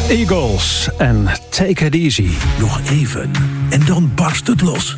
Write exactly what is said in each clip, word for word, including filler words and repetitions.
Eagles en Take It Easy. Nog even en dan barst het los.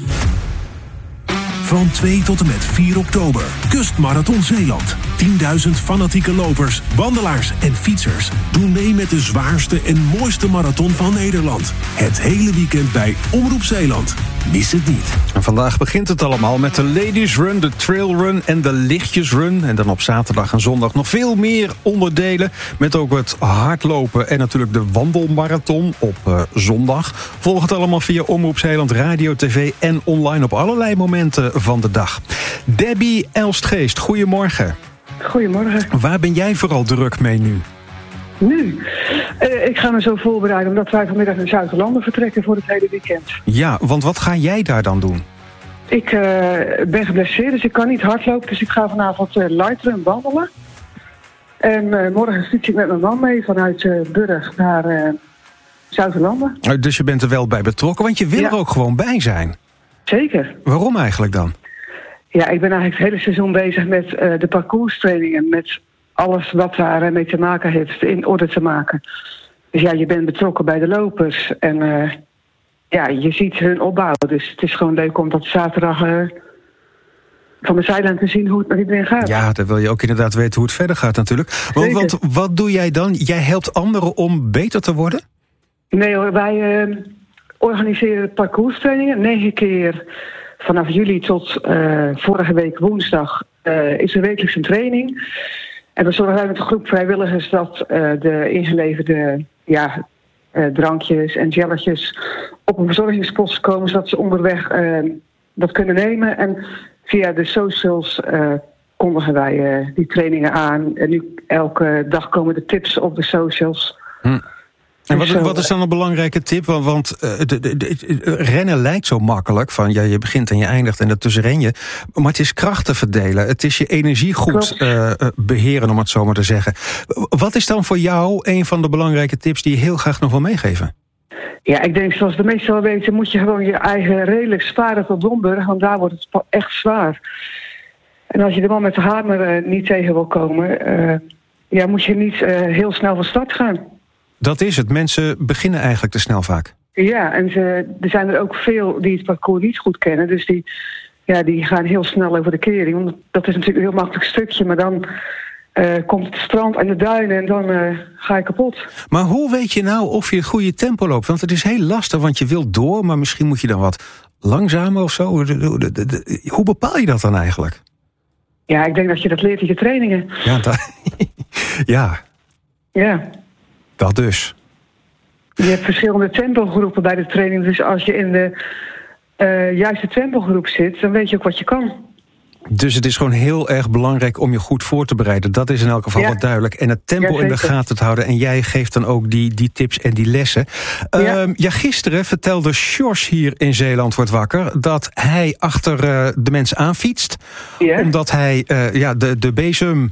Van twee tot en met vier oktober. Kustmarathon Zeeland. tienduizend fanatieke lopers, wandelaars en fietsers doen mee met de zwaarste en mooiste marathon van Nederland. Het hele weekend bij Omroep Zeeland. Mis het niet. En vandaag begint het allemaal met de Ladies Run, de Trail Run en de Lichtjesrun. En dan op zaterdag en zondag nog veel meer onderdelen. Met ook het hardlopen en natuurlijk de wandelmarathon op uh, zondag. Volg het allemaal via Omroep Zeeland, radio, tv en online op allerlei momenten van de dag. Debbie Elstgeest, goedemorgen. Goedemorgen. Waar ben jij vooral druk mee nu? Nu? Uh, ik ga me zo voorbereiden omdat wij vanmiddag naar Zuid-Landen vertrekken voor het hele weekend. Ja, want wat ga jij daar dan doen? Ik uh, ben geblesseerd, dus ik kan niet hardlopen. Dus ik ga vanavond uh, lightrun wandelen. En uh, morgen fiets ik met mijn man mee vanuit uh, Burg naar uh, Zuid-Landen. Dus je bent er wel bij betrokken, want je wil ja. er ook gewoon bij zijn. Zeker. Waarom eigenlijk dan? Ja, ik ben eigenlijk het hele seizoen bezig met uh, de parcourstrainingen. Met alles wat daarmee te maken heeft in orde te maken. Dus ja, je bent betrokken bij de lopers. En uh, ja, je ziet hun opbouw. Dus het is gewoon leuk om dat zaterdag uh, van de zijlijn te zien hoe het met iedereen gaat. Ja, dan wil je ook inderdaad weten hoe het verder gaat natuurlijk. Want, want wat doe jij dan? Jij helpt anderen om beter te worden? Nee hoor, wij uh, organiseren parcourstrainingen. Negen keer vanaf juli tot uh, vorige week woensdag uh, is er wekelijks een training. En dan zorgen wij met een groep vrijwilligers dat uh, de ingeleverde ja, uh, drankjes en jelletjes op een verzorgingspost komen, zodat ze onderweg uh, dat kunnen nemen. En via de socials uh, kondigen wij uh, die trainingen aan. En nu elke dag komen de tips op de socials. Hm. En wat, wat is dan een belangrijke tip? Want, want uh, de, de, de, rennen lijkt zo makkelijk. Van ja, je begint en je eindigt en daartussen ren je. Maar het is krachten verdelen. Het is je energie goed uh, beheren, om het zo maar te zeggen. Wat is dan voor jou een van de belangrijke tips die je heel graag nog wil meegeven? Ja, ik denk zoals de meesten wel weten, moet je gewoon je eigen redelijk sparen tot Domburg. Want daar wordt het echt zwaar. En als je de man met de hamer uh, niet tegen wil komen, uh, ja, moet je niet uh, heel snel van start gaan. Dat is het. Mensen beginnen eigenlijk te snel vaak. Ja, en ze, er zijn er ook veel die het parcours niet goed kennen. Dus die, ja, die gaan heel snel over de kering. Want dat is natuurlijk een heel makkelijk stukje. Maar dan uh, komt het strand en de duinen en dan uh, ga je kapot. Maar hoe weet je nou of je het goede tempo loopt? Want het is heel lastig, want je wilt door. Maar misschien moet je dan wat langzamer of zo. Hoe bepaal je dat dan eigenlijk? Ja, ik denk dat je dat leert in je trainingen. Ja, dat, ja. Ja. Dat dus. Je hebt verschillende tempogroepen bij de training. Dus als je in de uh, juiste tempogroep zit, dan weet je ook wat je kan. Dus het is gewoon heel erg belangrijk om je goed voor te bereiden. Dat is in elk geval ja. wat duidelijk. En het tempo ja, in de gaten te houden. En jij geeft dan ook die, die tips en die lessen. Ja. Uh, ja, gisteren vertelde Sjors hier in Zeeland wordt wakker dat hij achter uh, de mensen aanfietst. Ja. Omdat hij uh, ja, de, de, bezem,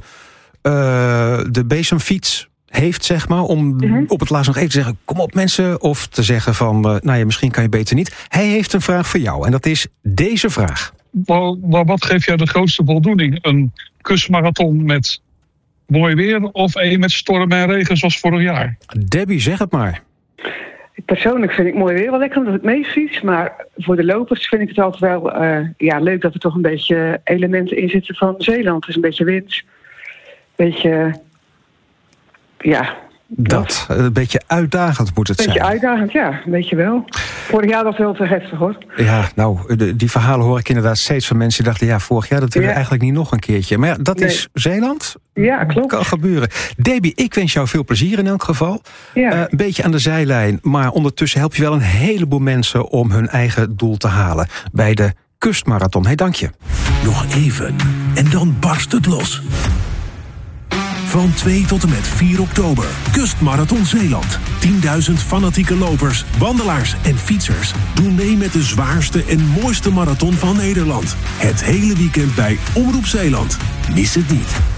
uh, de bezemfiets heeft, zeg maar, om mm-hmm. op het laatst nog even te zeggen, kom op mensen, of te zeggen van, uh, nou ja, misschien kan je beter niet. Hij heeft een vraag voor jou en dat is deze vraag. Maar, maar wat geeft jou de grootste voldoening? Een kustmarathon met mooi weer of een met storm en regen zoals vorig jaar? Debbie, zeg het maar. Persoonlijk vind ik mooi weer wel lekker omdat het meefiets, maar voor de lopers vind ik het altijd wel uh, ja, leuk dat er toch een beetje elementen in zitten van Zeeland. Dus een beetje wind, een beetje... Ja. Dat, een beetje uitdagend moet het zijn. Een beetje uitdagend, ja. Een beetje wel. Vorig jaar was het wel te heftig, hoor. Ja, nou, de, die verhalen hoor ik inderdaad steeds van mensen die dachten, ja, vorig jaar, dat willen we ja. eigenlijk niet nog een keertje. Maar ja, dat nee. is Zeeland. Ja, klopt. Kan gebeuren. Debbie, ik wens jou veel plezier in elk geval. Ja. Uh, een beetje aan de zijlijn, maar ondertussen help je wel een heleboel mensen om hun eigen doel te halen. Bij de Kustmarathon. Hey, dank je. Nog even. En dan barst het los. Van twee tot en met vier oktober. Kustmarathon Zeeland. tienduizend fanatieke lopers, wandelaars en fietsers doen mee met de zwaarste en mooiste marathon van Nederland. Het hele weekend bij Omroep Zeeland. Mis het niet.